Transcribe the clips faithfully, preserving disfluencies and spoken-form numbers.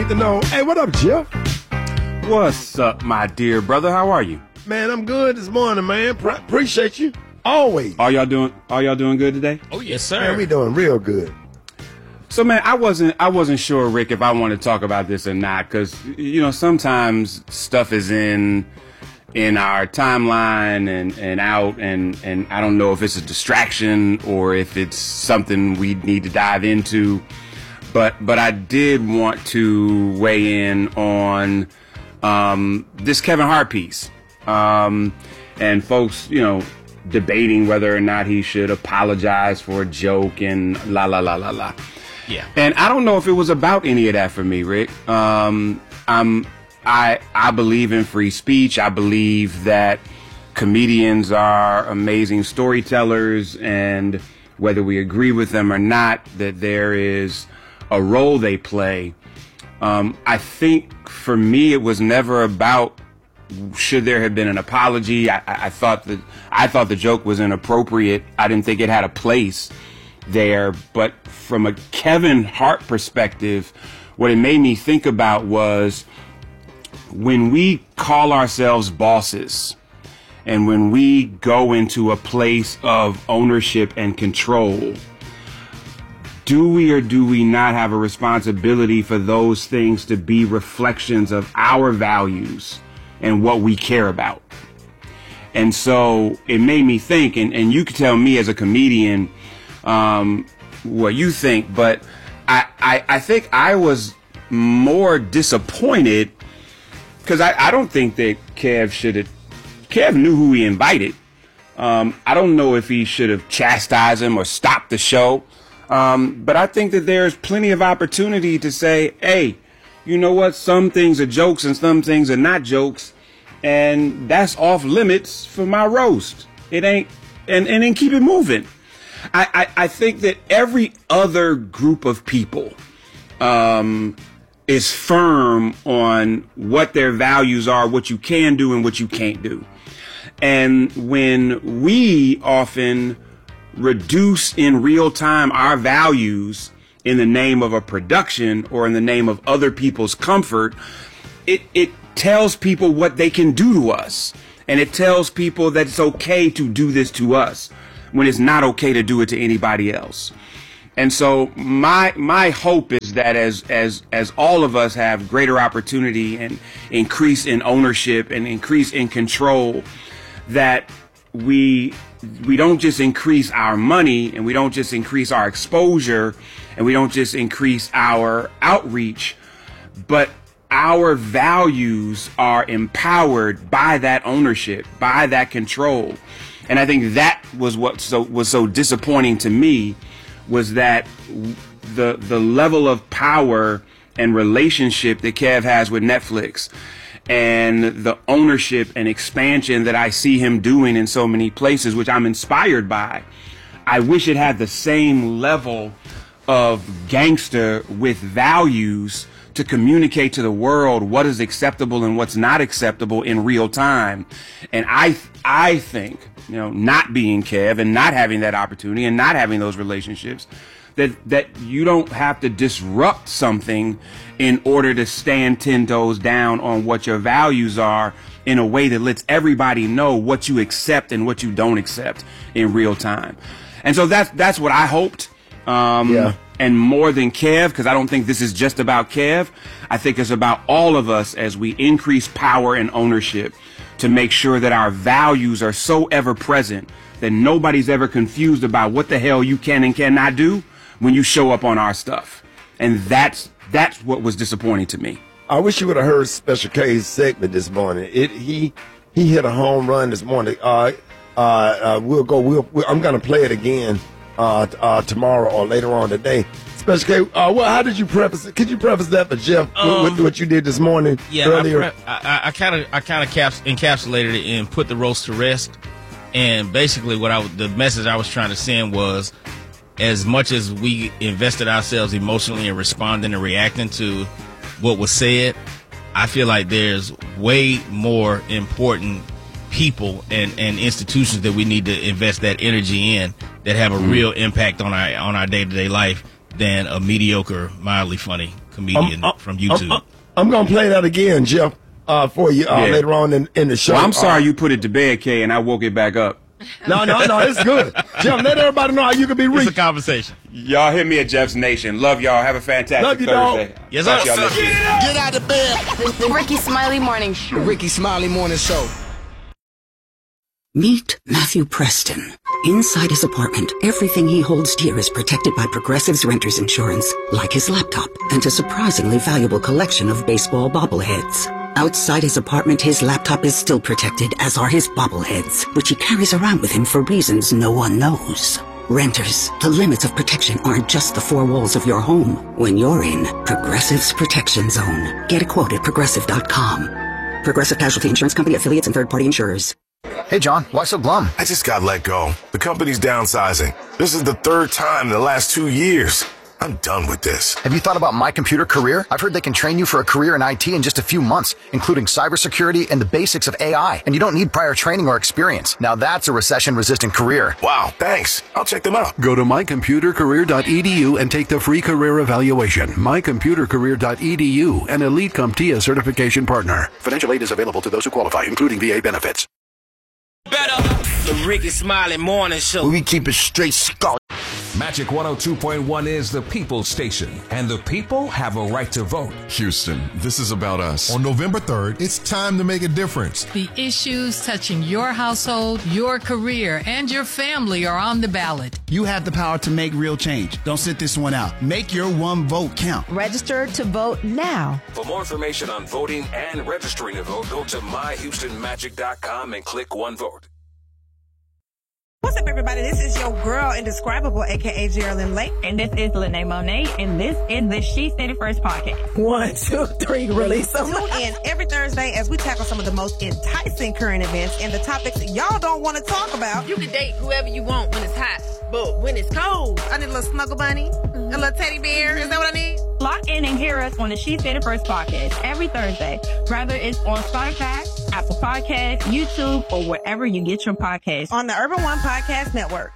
to know. Hey, what up, Jeff? What's up, my dear brother? How are you? Man, I'm good this morning, man. Pre- appreciate you. Always. Are y'all doing are y'all doing good today? Oh, yes, sir. Man, we doing real good. So, man, I wasn't I wasn't sure, Rick, if I want to talk about this or not, because, you know, sometimes stuff is in in our timeline and, and out, and, and I don't know if it's a distraction or if it's something we need to dive into. But but I did want to weigh in on um, this Kevin Hart piece. Um, and folks, you know, debating whether or not he should apologize for a joke and la, la, la, la, la. Yeah. And I don't know if it was about any of that for me, Rick. Um, I'm, I, I believe in free speech. I believe that comedians are amazing storytellers, and whether we agree with them or not, that there is a role they play. Um, I think for me, it was never about should there have been an apology. I, I thought that I thought the joke was inappropriate. I didn't think it had a place there. But from a Kevin Hart perspective, what it made me think about was when we call ourselves bosses and when we go into a place of ownership and control, do we or do we not have a responsibility for those things to be reflections of our values and what we care about? And so it made me think, and, and you could tell me as a comedian um, what you think, but I, I, I think I was more disappointed because I, I don't think that Kev should have, Kev knew who he invited. Um, I don't know if he should have chastised him or stopped the show. Um, but I think that there's plenty of opportunity to say, hey, you know what? Some things are jokes and some things are not jokes. And that's off limits for my roast. It ain't, and, and then keep it moving. I, I, I think that every other group of people um, is firm on what their values are, what you can do and what you can't do. And when we often reduce in real time our values in the name of a production or in the name of other people's comfort, it, it tells people what they can do to us. And it tells people that it's okay to do this to us when it's not okay to do it to anybody else. And so my my hope is that as as as all of us have greater opportunity and increase in ownership and increase in control, that we we don't just increase our money and we don't just increase our exposure and we don't just increase our outreach, but our values are empowered by that ownership, by that control. And I think that was what so was so disappointing to me, was that the the level of power and relationship that Kev has with Netflix and the ownership and expansion that I see him doing in so many places, which I'm inspired by. I wish it had the same level of gangster with values to communicate to the world what is acceptable and what's not acceptable in real time. And I, I think, you know, not being Kev and not having that opportunity and not having those relationships, that that you don't have to disrupt something in order to stand ten toes down on what your values are in a way that lets everybody know what you accept and what you don't accept in real time. And so that's that's what I hoped. Um, yeah. And more than Kev, because I don't think this is just about Kev. I think it's about all of us as we increase power and ownership to make sure that our values are so ever present that nobody's ever confused about what the hell you can and cannot do when you show up on our stuff. And that's that's what was disappointing to me. I wish you would have heard Special K's segment this morning. It he he hit a home run this morning. Uh, uh, uh we'll go. We'll, we'll I'm gonna play it again uh, uh tomorrow or later on today. Special K, uh, well, how did you preface it? Could you preface that for Jeff um, with, with what you did this morning? Yeah, earlier? I kind of I kind of caps, encapsulated it and put the roast to rest. And basically, what I the message I was trying to send was, as much as we invested ourselves emotionally in responding and reacting to what was said, I feel like there's way more important people and, and institutions that we need to invest that energy in that have a mm. real impact on our on our day-to-day life than a mediocre, mildly funny comedian I'm, from YouTube. I'm, I'm going to play that again, Jeff, uh, for you uh, Yeah. later on in, in the show. Well, I'm sorry Uh, you put it to bed, Kay, and I woke it back up. No, no, no, it's good. Jeff, let everybody know how you can be It's a reached. conversation. Y'all hit me at Jeff's Nation. Love y'all. Have a fantastic Love you, dog. Thursday. Yes, Talk sir. to y'all next week. Get out of bed. The Ricky Smiley Morning Show. The Ricky Smiley Morning Show. Meet Matthew Preston. Inside his apartment, everything he holds dear is protected by Progressive's Renter's Insurance, like his laptop and a surprisingly valuable collection of baseball bobbleheads. Outside his apartment, his laptop is still protected, as are his bobbleheads, which he carries around with him for reasons no one knows. Renters, the limits of protection aren't just the four walls of your home. When you're in Progressive's Protection Zone, get a quote at progressive dot com. Progressive Casualty Insurance Company, affiliates, and third-party insurers. Hey, John, why so glum? I just got let go. The company's downsizing. This is the third time in the last two years. I'm done with this. Have you thought about My Computer Career? I've heard they can train you for a career in I T in just a few months, including cybersecurity and the basics of A I. And you don't need prior training or experience. Now that's a recession-resistant career. Wow, thanks. I'll check them out. Go to my computer career dot e d u and take the free career evaluation. my computer career dot e d u, an Elite CompTIA certification partner. Financial aid is available to those who qualify, including V A benefits. Better. The Ricky Smiley Morning Show. We keep it straight skull. Magic one oh two point one is the people's station, and the people have a right to vote. Houston, this is about us. On November third, it's time to make a difference. The issues touching your household, your career, and your family are on the ballot. You have the power to make real change. Don't sit this one out. Make your one vote count. Register to vote now. For more information on voting and registering to vote, go to my houston magic dot com and click one vote. What's up, everybody? This is your girl, Indescribable, a k a. Geraldine Lake. And this is Lene Monet, and this is the She Said It First podcast. One, two, three, release them. Tune in every Thursday as we tackle some of the most enticing current events and the topics y'all don't want to talk about. You can date whoever you want when it's hot, but when it's cold, I need a little snuggle bunny, mm-hmm. a little teddy bear. Is that what I need? Lock in and hear us on the She Said It First podcast every Thursday, whether it's on Spotify, Apple Podcasts, YouTube, or wherever you get your podcasts. On the Urban One Podcast Network.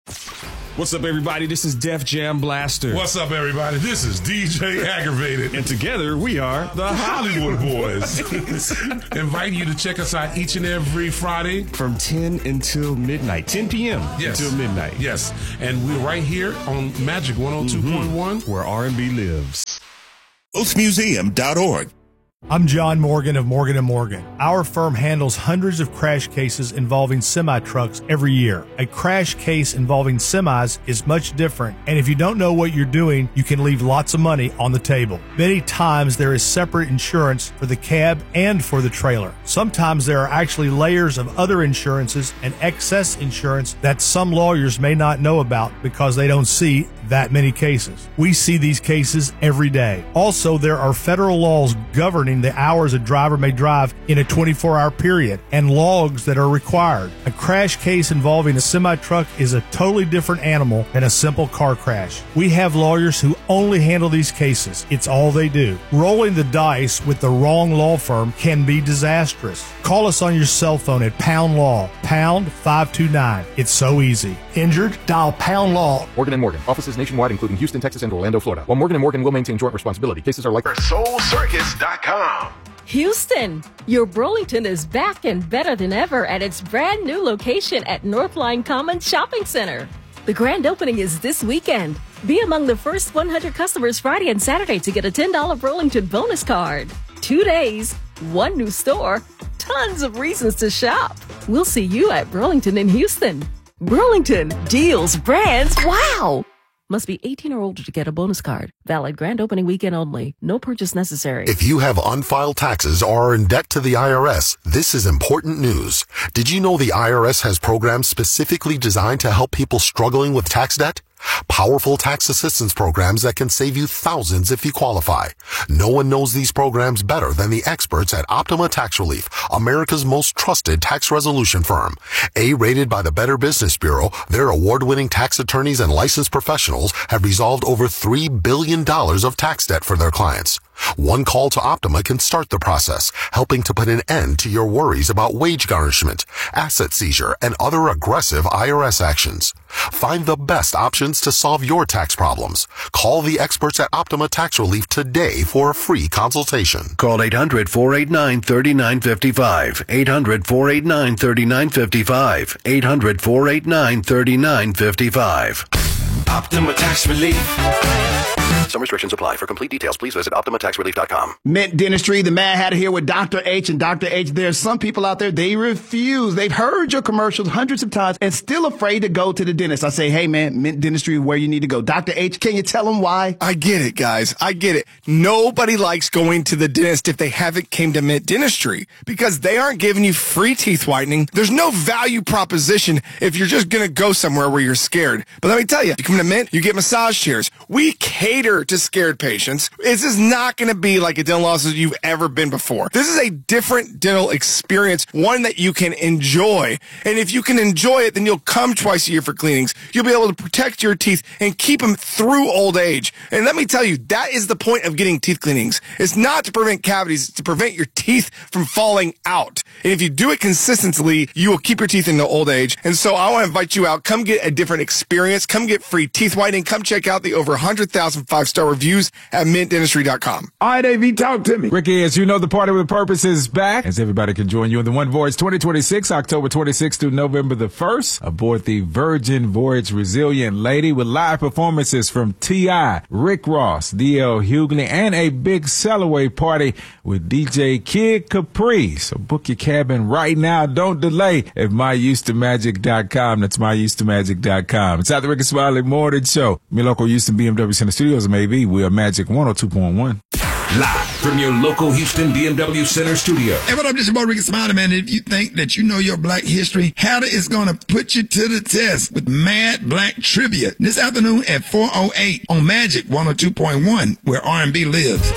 What's up, everybody? This is Def Jam Blaster. What's up, everybody? This is D J Aggravated. And together, we are the Hollywood Boys. Inviting you to check us out each and every Friday. From ten until midnight. ten p.m. Yes. until midnight. Yes. And we're right here on Magic one oh two point one. Mm-hmm. Where R and B lives. oath museum dot org. I'm John Morgan of Morgan and Morgan. Our firm handles hundreds of crash cases involving semi-trucks every year. A crash case involving semis is much different, and if you don't know what you're doing, you can leave lots of money on the table. Many times there is separate insurance for the cab and for the trailer. Sometimes there are actually layers of other insurances and excess insurance that some lawyers may not know about because they don't see that many cases. We see these cases every day. Also, there are federal laws governing the hours a driver may drive in a twenty-four hour period and logs that are required. A crash case involving a semi-truck is a totally different animal than a simple car crash. We have lawyers who only handle these cases. It's all they do. Rolling the dice with the wrong law firm can be disastrous. Call us on your cell phone at Pound Law, pound five two nine. It's so easy. Injured? Dial Pound Law. Morgan and Morgan. Offices nationwide, including Houston, Texas, and Orlando, Florida. While Morgan and Morgan will maintain joint responsibility, cases are like soul circus dot com. Houston, your Burlington is back and better than ever at its brand new location at Northline Commons Shopping Center. The grand opening is this weekend. Be among the first one hundred customers Friday and Saturday to get a ten dollars Burlington bonus card. Two days, one new store, tons of reasons to shop. We'll see you at Burlington in Houston. Burlington, deals, brands, wow! Must be eighteen or older to get a bonus card. Valid grand opening weekend only. No purchase necessary. If you have unfiled taxes or are in debt to the I R S, this is important news. Did you know the I R S has programs specifically designed to help people struggling with tax debt? Powerful tax assistance programs that can save you thousands if you qualify. No one knows these programs better than the experts at Optima Tax Relief, America's most trusted tax resolution firm. A-rated by the Better Business Bureau, their award-winning tax attorneys and licensed professionals have resolved over three billion dollars of tax debt for their clients. One call to Optima can start the process, helping to put an end to your worries about wage garnishment, asset seizure, and other aggressive I R S actions. Find the best options to solve your tax problems. Call the experts at Optima Tax Relief today for a free consultation. Call eight hundred, four eight nine, three nine five five. eight hundred, four eight nine, three nine five five. eight hundred, four eight nine, three nine five five. Optima Tax Relief. Some restrictions apply. For complete details, please visit optima tax relief dot com. Mint Dentistry, the Mad Hatter here with Doctor H. And Doctor H, there's some people out there, they refuse. They've heard your commercials hundreds of times and still afraid to go to the dentist. I say, hey, man, Mint Dentistry is where you need to go. Doctor H, can you tell them why? I get it, guys. I get it. Nobody likes going to the dentist if they haven't came to Mint Dentistry because they aren't giving you free teeth whitening. There's no value proposition if you're just going to go somewhere where you're scared. But let me tell you, you come to Mint, you get massage chairs. We cater to scared patients. This is not going to be like a dental office you've ever been before. This is a different dental experience, one that you can enjoy. And if you can enjoy it, then you'll come twice a year for cleanings. You'll be able to protect your teeth and keep them through old age. And let me tell you, that is the point of getting teeth cleanings. It's not to prevent cavities, it's to prevent your teeth from falling out. And if you do it consistently, you will keep your teeth into old age. And so I want to invite you out. Come get a different experience. Come get free teeth whitening. Come check out the over one hundred thousand five-star reviews at mint dentistry dot com. All right, A V, talk to me. Ricky, as you know, the Party with Purpose is back, as everybody can join you in the One Voyage twenty twenty-six, October twenty-sixth through November the first, aboard the Virgin Voyage Resilient Lady with live performances from T I, Rick Ross, D L Hughley, and a big Sellaway party with D J Kid Capri. So book your cabin right now. Don't delay at my houston magic dot com. That's my houston magic dot com. It's at the Ricky Smiley Morning Show. Your local Houston B M W Center Studios, maybe. We are Magic one oh two point one. Live from your local Houston B M W Center Studio. Hey, what up? This is your boy Ricky Smiley, man. If you think that you know your black history, Hatter is going to put you to the test with Mad Black Trivia this afternoon at four oh eight on Magic one oh two point one, where R and B lives.